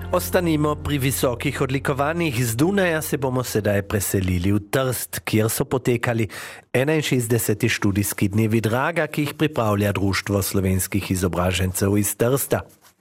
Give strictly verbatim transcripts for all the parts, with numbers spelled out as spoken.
Ostanimo pri visokih odlikovanjih. Z Dunaja se bomo sedaj preselili v Trst, kjer so potekali enainšestdeseti študijski dnevi Draga, ki jih pripravlja Društvo slovenskih izobražencev iz Trsta.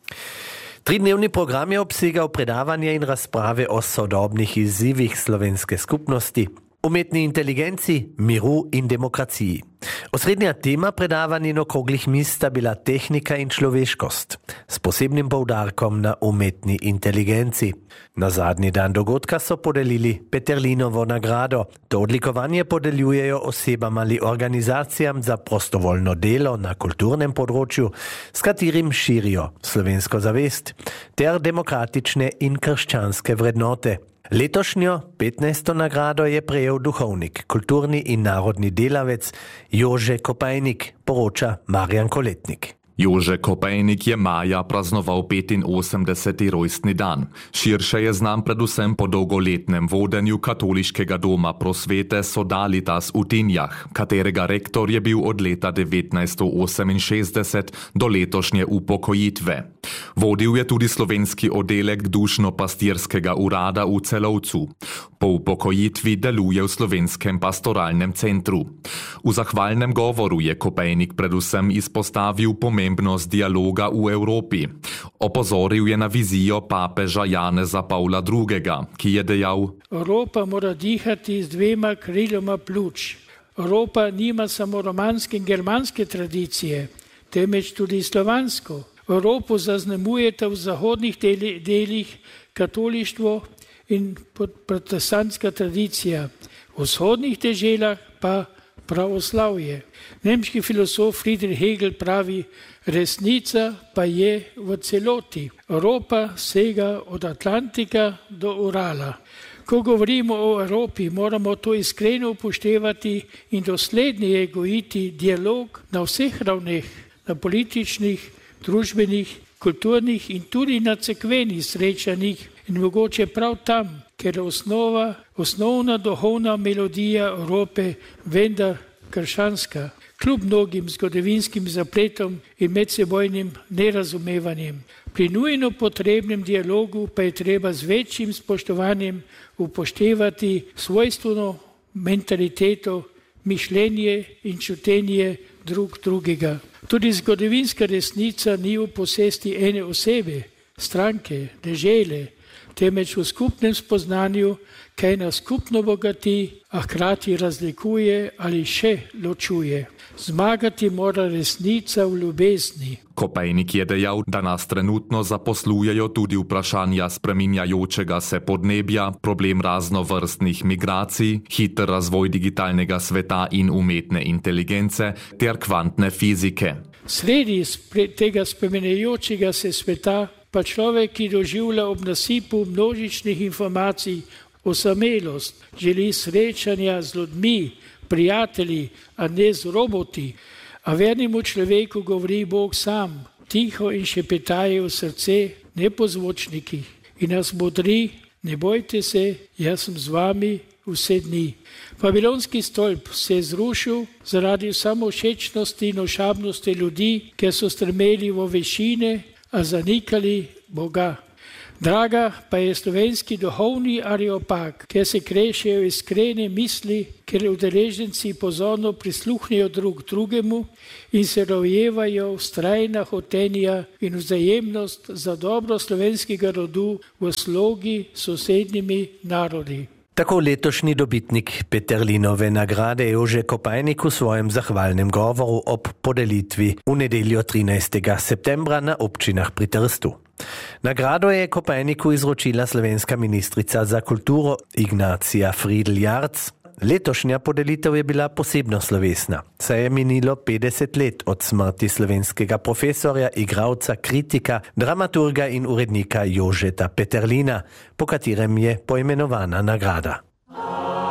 Tridnevni program je obsegal predavanje in razprave o sodobnih izzivih slovenske skupnosti, umetni inteligenci, miru in demokraciji. Osrednja tema predavanj in okroglih miz sta bila tehnika in človeškost, s posebnim poudarkom na umetni inteligenci. Na zadnji dan dogodka so podelili Peterlinovo nagrado. To odlikovanje podeljujejo osebam ali organizacijam za prostovoljno delo na kulturnem področju, s katerim širijo slovensko zavest ter demokratične in krščanske vrednote. Letošnjo petnajsto nagrado je prejel duhovnik, kulturni in narodni delavec Jože Kopajnik, poroča Marjan Koletnik. Jože Kopajnik je maja praznoval petinosemdeseti rojstni dan. Širše je znan predvsem po dolgoletnem vodenju katoliškega doma prosvete Sodalitas v Tinjah, katerega rektor je bil od leta devetnajststo oseminšestdeset do letošnje upokojitve. Vodil je tudi slovenski oddelek dušno-pastirskega urada v Celovcu. Po upokojitvi deluje v slovenskem pastoralnem centru. V zahvalnem govoru je Kopajnik predvsem izpostavil pomembnost dialoga v Evropi. Opozoril je na vizijo papeža Janeza Pavla drugega, ki je dejal: Evropa mora dihati z dvema kriloma pljuč. Evropa nima samo romanske in germanske tradicije, temveč tudi slovansko. Evropo zaznamujeta v zahodnih delih katolištvo in protestantska tradicija, v vzhodnih deželah pa pravoslavje. Nemški filozof Friedrich Hegel pravi: resnica pa je v celoti. Evropa sega od Atlantika do Urala. Ko govorimo o Evropi, moramo to iskreno upoštevati in dosledneje gojiti dialog na vseh ravneh, na političnih, družbenih, kulturnih in tudi na cerkvenih srečanjih in mogoče prav tam, ker je osnova, osnovna duhovna melodija Evrope vendar krščanska, kljub mnogim zgodovinskim zapletom in medsebojnim nerazumevanjem. Pri nujno potrebnem dialogu pa je treba z večjim spoštovanjem upoštevati svojstveno mentaliteto, mišljenje in čutenje drug drugega. Tudi zgodovinska resnica ni v posesti ene osebe, stranke, dežele, temveč v skupnem spoznanju, kaj nas skupno bogati, a hkrati razlikuje ali še ločuje. Zmagati mora resnica v ljubezni. Kopajnik je dejal, da nas trenutno zaposlujejo tudi vprašanja spreminjajočega se podnebja, problem raznovrstnih migracij, hiter razvoj digitalnega sveta in umetne inteligence ter kvantne fizike. Sredi tega spreminjajočega se sveta pa človek, ki doživlja ob nasipu množičnih informacij osamelost, želi srečanja z ljudmi, prijatelji, a ne z roboti. A vernemu človeku govori Bog sam, tiho in šepetaje v srce, ne po zvočnikih, in nas modri: ne bojte se, jaz sem z vami vse dni. Babilonski stolp se je zrušil zaradi samovšečnosti in ošabnosti ljudi, ker so strmeli v višine, a zanikali Boga. Draga pa je slovenski duhovni areopag, kjer se krešejo iskrene misli, ker udeleženci pozorno prisluhnejo drug drugemu in se rojevajo vztrajna hotenja in vzajemnost za dobro slovenskega rodu v slogi s sosednjimi narodi. Tako letošnji dobitnik Peterlinove nagrade Jože Kopajnik v svojem zahvalnem govoru ob podelitvi v nedeljo trinajstega septembra na občinah pri Trstu. Nagrado je Kopajniku izročila slovenska ministrica za kulturo Ignacija Friedl Jarc. Letošnja podelitev je bila posebno slovesna, saj je minilo petdeset let od smrti slovenskega profesorja, igralca, kritika, dramaturga in urednika Jožeta Peterlina, po katerem je poimenovana nagrada.